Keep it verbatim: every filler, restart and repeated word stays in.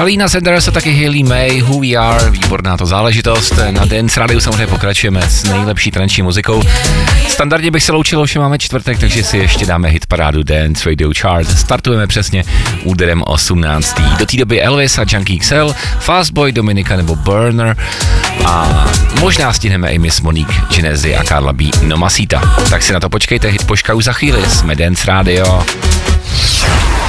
Kalina Sanders a taky Hayley May, Who We Are, výborná to záležitost. Na Dance Radio samozřejmě pokračujeme s nejlepší tanční muzikou. Standardně bych se loučil, že máme čtvrtek, takže si ještě dáme hit parádu Dance Radio Chart. Startujeme přesně úderem osmnáctý Do té doby Elvis a Junkie X L, Fastboy, Dominika nebo Burner a možná stihneme i Miss Monique, Genezi a Carla B. Nomasita. Tak si na to počkejte, hit poška už za chvíli, jsme Dance Radio.